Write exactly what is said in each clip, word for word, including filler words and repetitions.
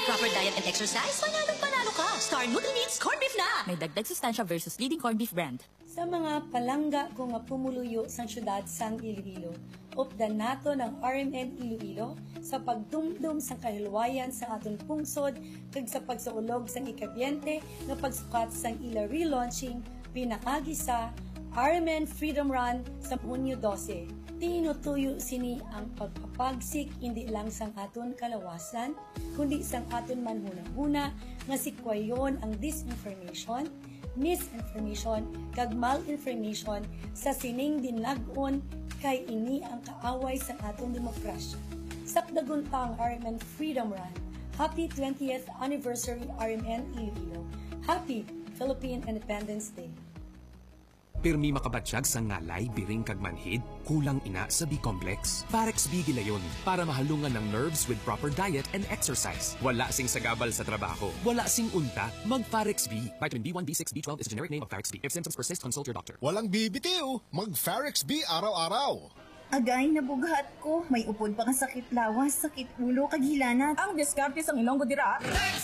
proper diet and exercise, panalong panalo ka. Star Nutri-Needs Corned Beef na! May dagdag sustansya versus leading corned beef brand. Sa mga palangga ko nga pumuluyo sa syudad sang Iloilo, updan nato ng R M N Iloilo sa pagdumdum sa kahilwayan sa aton pungsod kag sa pagsaulog sang ikabyente nga pagsukat sang ila relaunching pinaagi sa R M N Freedom Run sa Hunyo twelve. Tinutuyo sini ang pagpapagsik hindi lang sang aton kalawasan, kundi sang aton manhuna-huna nga sikwayon ang disinformation, misinformation, kag malinformation sa sining dinag-on kay ini ang kaaway sa atong demokrasya. Sakdagon pa ang R M N Freedom Run. Happy twentieth Anniversary R M N Iloilo. Happy Philippine Independence Day. Pirmi makabatsyag sa ngalay, biring kag manhid, kulang ina sa B-complex. Farex B gilayon para mahalungan ng nerves with proper diet and exercise. Wala sing sagabal sa trabaho. Wala sing unta, mag-Farex B. Vitamin B one, B six, B twelve is a generic name of Farex B. If symptoms persist, consult your doctor. Walang bibitiw, mag-Farex B araw-araw. Agay, nabughat ko. May upod pa nga sakit lawas, sakit ulo, kag hilanat. Ang diskarte sa ilong ko dira.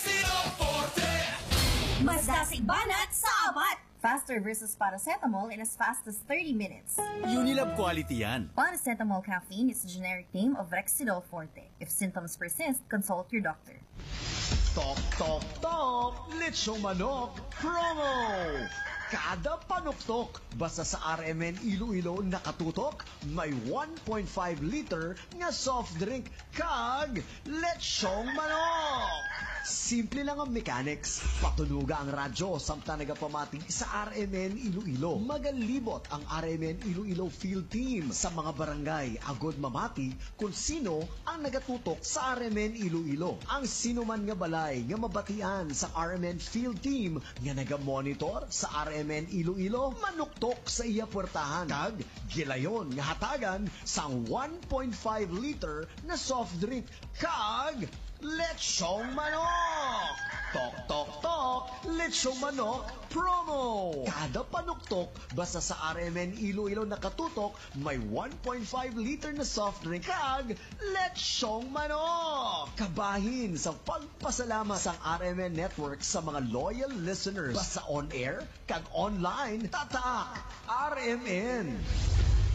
Mas dasig banat sa abat! Faster versus paracetamol in as fast as thirty minutes. Unilab quality yan. Paracetamol caffeine is a generic name of Rexidol Forte. If symptoms persist, consult your doctor. Tok, tok, tok! Lechong manok promo! Kada panuktok, basta sa R M N Iloilo nakatutok, may one point five liter nga soft drink kag lechong manok! Simple lang ang mechanics. Patunuga ang radyo samtang nagapamati sa R M N Iloilo. Magalibot ang R M N Iloilo Field Team sa mga barangay agod mamati kung sino ang nagatutok sa R M N Iloilo. Ang sino man nga balay nga mabatian sa R M N Field Team nga nagamonitor sa R M N Iloilo, manuktok sa iya puwertahan. Kag gilayon nga hatagan sang one point five liter na soft drink kag lechong manok! Tok, tok, tok! Lechong manok promo! Kada panuktok, basta sa R M N Iloilo nakatutok, may one point five liter na soft drink kag lechong manok! Kabahin sa pagpasalamat sa R M N Network sa mga loyal listeners. Basta on air, kag online, tatak! R M N!